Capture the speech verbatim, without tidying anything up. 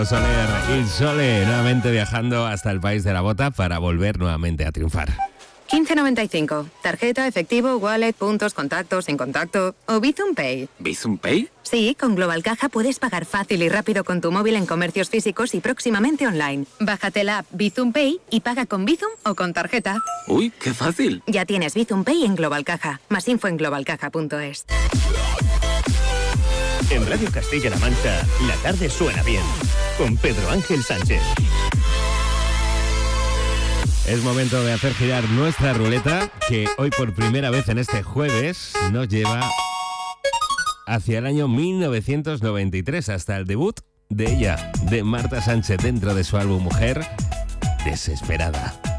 Soler y Sole nuevamente viajando hasta el país de la bota para volver nuevamente a triunfar. quince noventa y cinco. Tarjeta, efectivo, wallet, puntos, contactos, sin contacto o Bizum Pay. ¿Bizum Pay? Sí, con Global Caja puedes pagar fácil y rápido con tu móvil en comercios físicos y próximamente online. Bájate la app Bizum Pay y paga con Bizum o con tarjeta. Uy, qué fácil. Ya tienes Bizum Pay en Global Caja. Más info en global caja punto es. En Radio Castilla-La Mancha, la tarde suena bien, con Pedro Ángel Sánchez. Es momento de hacer girar nuestra ruleta, que hoy por primera vez en este jueves nos lleva hacia el año mil novecientos noventa y tres, hasta el debut de ella, de Marta Sánchez, dentro de su álbum Mujer Desesperada.